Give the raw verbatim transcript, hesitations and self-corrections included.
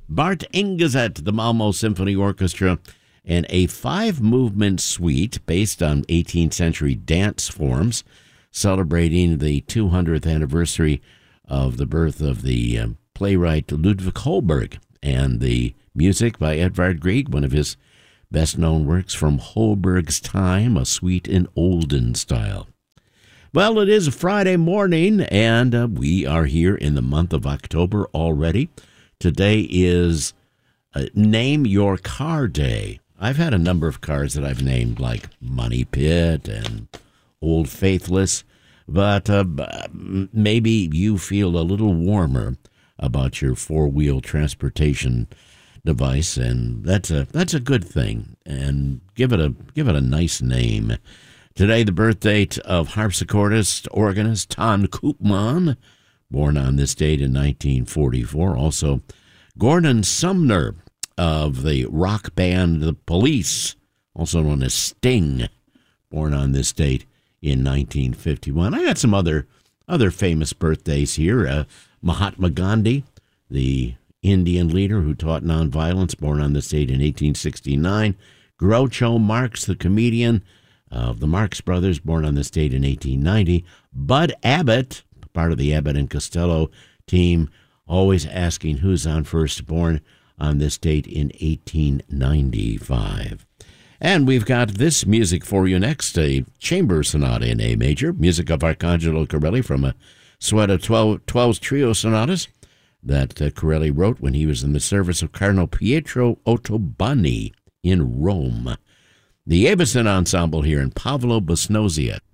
Bart Ingezet, the Malmo Symphony Orchestra, and a five-movement suite based on eighteenth century dance forms, celebrating the two hundredth anniversary of the birth of the uh, playwright Ludwig Holberg, and the music by Edvard Grieg, one of his best-known works from Holberg's time, a suite in olden style. Well, it is a Friday morning, and uh, we are here in the month of October already. Today is uh, Name Your Car Day. I've had a number of cars that I've named, like Money Pit and Old Faithless, but uh, maybe you feel a little warmer about your four-wheel transportation device, and that's a that's a good thing. And give it a give it a nice name. Today, the birth date of harpsichordist, organist Ton Koopman, born on this date in nineteen forty-four. Also, Gordon Sumner of the rock band The Police, also known as Sting, born on this date in nineteen fifty-one. I got some other other famous birthdays here. Uh, Mahatma Gandhi, the Indian leader who taught nonviolence, born on this date in eighteen sixty-nine. Groucho Marx, the comedian of the Marx Brothers, born on this date in eighteen ninety. Bud Abbott, part of the Abbott and Costello team, always asking who's on first, born on this date in eighteen ninety-five. And we've got this music for you next, a chamber sonata in A major, music of Arcangelo Corelli from a suite of twelve, twelve trio sonatas that uh, Corelli wrote when he was in the service of Cardinal Pietro Ottoboni in Rome. The Avicen Ensemble here in Pavlo Basnosiat.